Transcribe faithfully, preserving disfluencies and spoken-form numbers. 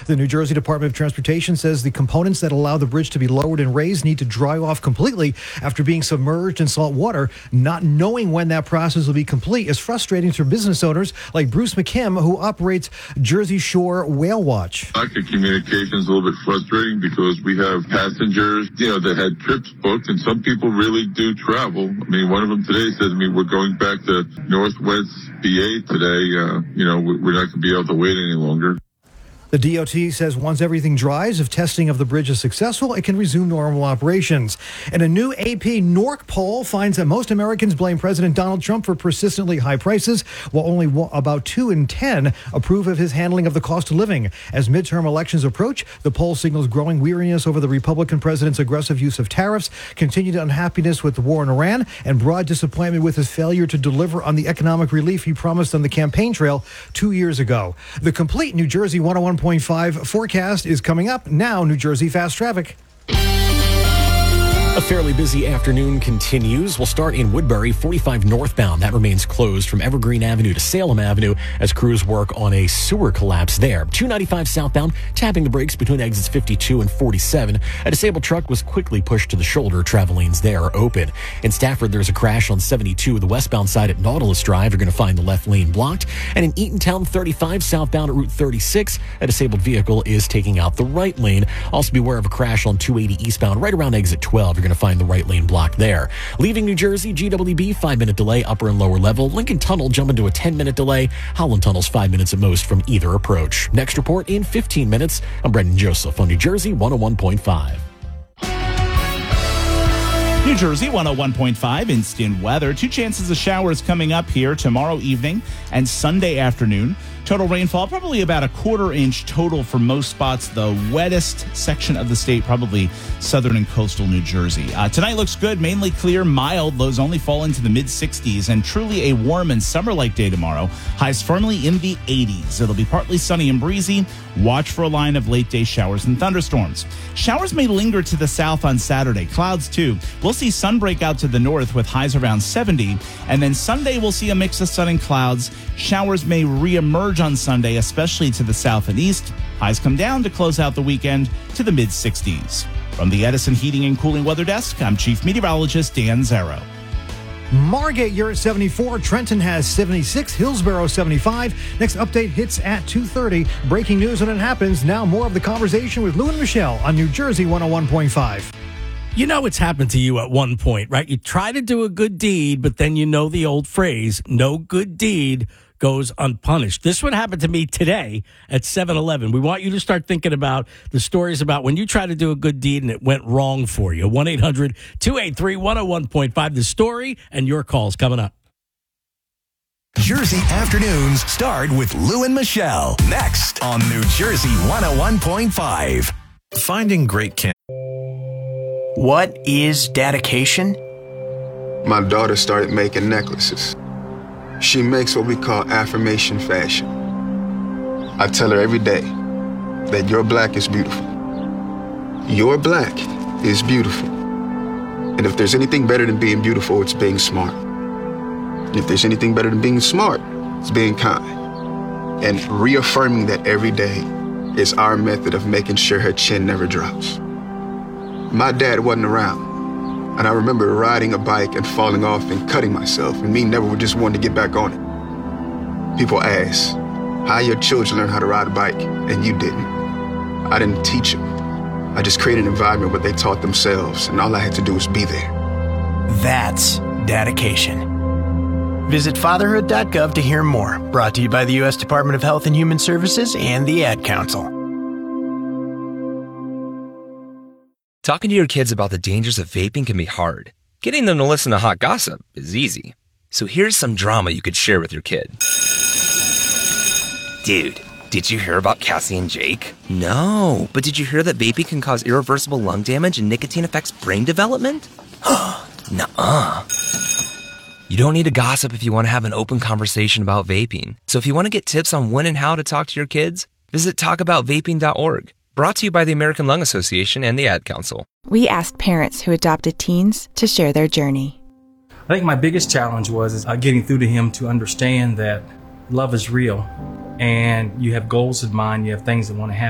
The New Jersey Department of Transportation says the components that allow the bridge to be lowered and raised need to dry off completely after being submerged in salt water. Not knowing when that process will be complete is frustrating for business owners like Bruce McKim, who operates Jersey Shore Whale Watch. Lack of communication is a little bit frustrating because we have passengers, you know, that had trips booked, and some people really do travel. I mean, one of them today said to me, we're going back to Northwest B A today. Uh, you know, we're not going to be able to wait any longer. The D O T says once everything dries, if testing of the bridge is successful, it can resume normal operations. And a new A P N O R C poll finds that most Americans blame President Donald Trump for persistently high prices, while only about two in ten approve of his handling of the cost of living. As midterm elections approach, the poll signals growing weariness over the Republican president's aggressive use of tariffs, continued unhappiness with the war in Iran, and broad disappointment with his failure to deliver on the economic relief he promised on the campaign trail two years ago. The complete New Jersey one oh one point five forecast is coming up now. New Jersey Fast Traffic. A fairly busy afternoon continues. We'll start in Woodbury, forty-five northbound. That remains closed from Evergreen Avenue to Salem Avenue as crews work on a sewer collapse there. two ninety-five southbound, tapping the brakes between exits fifty-two and forty-seven. A disabled truck was quickly pushed to the shoulder. Travel lanes there are open. In Stafford, there's a crash on seventy-two, the westbound side at Nautilus Drive. You're going to find the left lane blocked. And in Eatontown, thirty-five southbound at Route thirty-six, a disabled vehicle is taking out the right lane. Also beware of a crash on two eighty eastbound right around exit twelve. You're going to find the right lane blocked there. Leaving New Jersey, G W B, five-minute delay, upper and lower level. Lincoln Tunnel jumping to a ten-minute delay. Howland Tunnel's five minutes at most from either approach. Next report in fifteen minutes. I'm Brendan Joseph on New Jersey one oh one point five. New Jersey one oh one point five, instant weather. Two chances of showers coming up here tomorrow evening and Sunday afternoon. Total rainfall, probably about a quarter inch total for most spots. The wettest section of the state, probably southern and coastal New Jersey. Uh, tonight looks good, mainly clear, mild. Lows only fall into the mid sixties, and truly a warm and summer-like day tomorrow. Highs firmly in the eighties. It'll be partly sunny and breezy. Watch for a line of late-day showers and thunderstorms. Showers may linger to the south on Saturday. Clouds, too. We'll see sun break out to the north with highs around seventy. And then Sunday, we'll see a mix of sun and clouds. Showers may reemerge on Sunday, especially to the south and east. Highs come down to close out the weekend to the mid sixties. From the Edison Heating and Cooling Weather Desk, I'm Chief Meteorologist Dan Zarrow. Margate, you're at seventy-four. Trenton has seventy-six. Hillsborough, seventy-five. Next update hits at two thirty. Breaking news when it happens. Now more of the conversation with Lou and Michelle on New Jersey one oh one point five. You know it's happened to you at one point, right? You try to do a good deed, but then you know the old phrase, no good deed goes unpunished. This would happen to me today at seven eleven. We want you to start thinking about the stories about when you try to do a good deed and it went wrong for you. one eight hundred two eight three one oh one point five. The story and your calls coming up. Jersey Afternoons start with Lou and Michelle. Next on New Jersey one oh one point five. Finding great can. What is dedication? My daughter started making necklaces. She makes what we call affirmation fashion. I tell her every day that your black is beautiful. Your black is beautiful. And if there's anything better than being beautiful, it's being smart. And if there's anything better than being smart, it's being kind. And reaffirming that every day is our method of making sure her chin never drops. My dad wasn't around. And I remember riding a bike and falling off and cutting myself, and me never just wanted to get back on it. People ask, how your children learn how to ride a bike, and you didn't. I didn't teach them. I just created an environment where they taught themselves, and all I had to do was be there. That's dedication. Visit fatherhood dot gov to hear more. Brought to you by the U S Department of Health and Human Services and the Ad Council. Talking to your kids about the dangers of vaping can be hard. Getting them to listen to hot gossip is easy. So here's some drama you could share with your kid. Dude, did you hear about Cassie and Jake? No, but did you hear that vaping can cause irreversible lung damage and nicotine affects brain development? Nuh-uh. You don't need to gossip if you want to have an open conversation about vaping. So if you want to get tips on when and how to talk to your kids, visit talk about vaping dot org. Brought to you by the American Lung Association and the Ad Council. We asked parents who adopted teens to share their journey. I think my biggest challenge was uh, getting through to him to understand that love is real and you have goals in mind, you have things that want to happen.